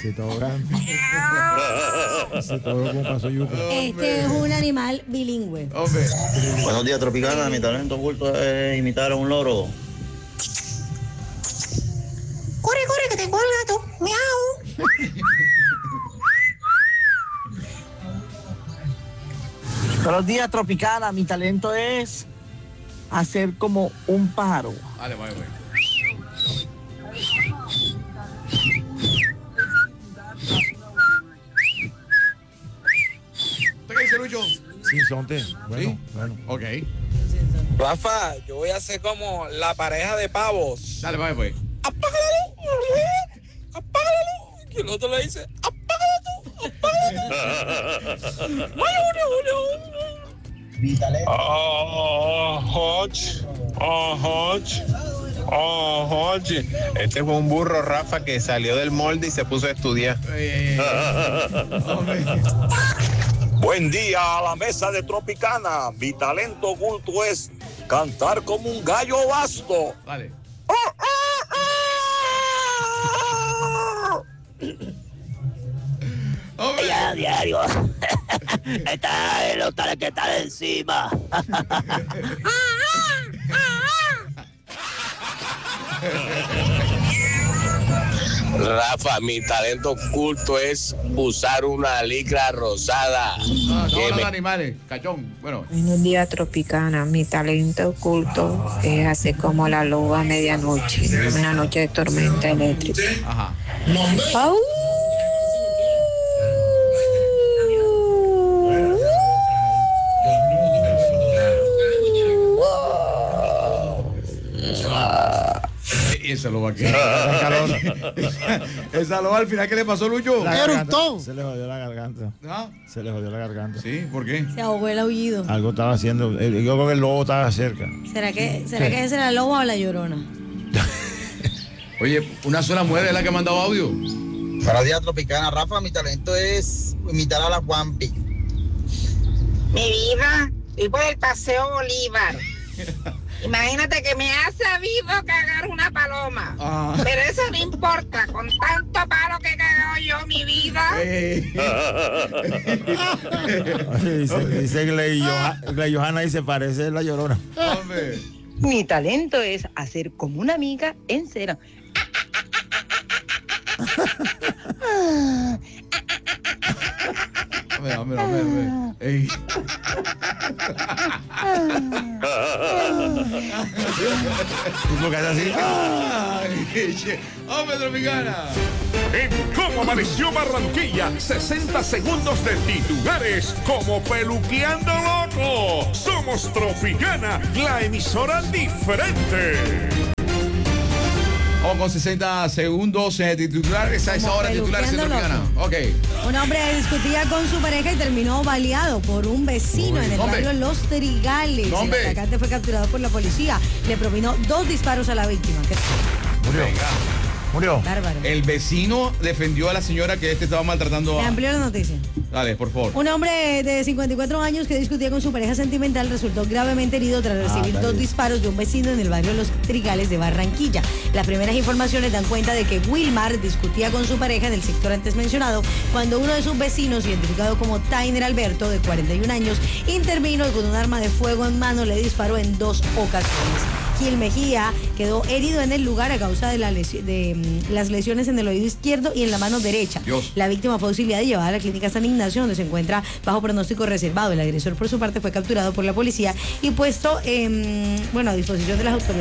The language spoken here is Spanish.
Ese tobogán. Ese tobogán como pasó yuca. Este es un animal bilingüe. Hombre. Buenos días, Tropicana. Mi talento oculto es imitar a un loro. Corre, corre, que tengo al gato. Miau. Buenos días, Tropicana. Mi talento es hacer como un pájaro. Dale, vaya, güey. ¿Usted qué dice, Lucho? Sinsonte. Bueno, ¿Sí? bueno. Ok. Rafa, yo voy a hacer como la pareja de pavos. Dale, vaya, güey. Apaga la luz. Apaga la luz. Y el otro le dice, apaga la luz. Apaga la luz. Este fue un burro, Rafa, que salió del molde y se puso a estudiar. Hombre. Buen día a la mesa de Tropicana. Mi talento oculto es cantar como un gallo vasto. Dale. Hombre. Ya, diario. Está el hotel que está encima. Rafa, mi talento oculto es usar una licra rosada. No, los animales. Cachón. Bueno. Buenos días, Tropicana. Mi talento oculto es hacer como la loba a medianoche, una noche de tormenta eléctrica. Ajá. ¡Au! Y esa loba que. Esa loba al final, ¿qué le pasó, Lucho? Se le jodió la garganta. ¿Ah? Se le jodió la garganta. Sí, ¿por qué? Se ahogó el aullido. Algo estaba haciendo. Yo creo que el lobo estaba cerca. ¿Será que esa era la loba o la llorona? Oye, una sola mujer es la que ha mandado audio. Buenos días, Tropicana. Rafa, mi talento es imitar a la Juanpi. Mi vida, y por el Paseo Bolívar. Imagínate que me ha sabido cagar una paloma. Ah. Pero eso no importa, con tanto palo que he cagado yo mi vida. Dice Gley Johanna y se parece a la llorona. Hombre. Mi talento es hacer como una amiga en cera. Hombre. Ey. ¿Cómo que hace así? Ay, che. Hombre, Tropicana. En Cómo Amaneció Barranquilla, 60 segundos de titulares como Peluqueando Loco. Somos Tropicana, la emisora diferente. Vamos con 60 segundos titulares. A esa hora titulares en Tropicana. Ok. Un hombre discutía con su pareja y terminó baleado por un vecino en el barrio Los Trigales. El atacante fue capturado por la policía. Le propinó 2 disparos a la víctima. Murió. Bárbaro. El vecino defendió a la señora que estaba maltratando Te amplio la noticia. Dale, por favor. Un hombre de 54 años que discutía con su pareja sentimental resultó gravemente herido tras recibir 2 disparos de un vecino en el barrio Los Trigales de Barranquilla. Las primeras informaciones dan cuenta de que Wilmar discutía con su pareja en el sector antes mencionado cuando uno de sus vecinos, identificado como Tainer Alberto, de 41 años, intervino y con un arma de fuego en mano le disparó en 2 ocasiones. Gil Mejía quedó herido en el lugar a causa de las lesiones en el oído izquierdo y en la mano derecha. Dios. La víctima fue auxiliada y llevada a la clínica San Ignacio, donde se encuentra bajo pronóstico reservado. El agresor, por su parte, fue capturado por la policía y puesto a disposición de las autoridades.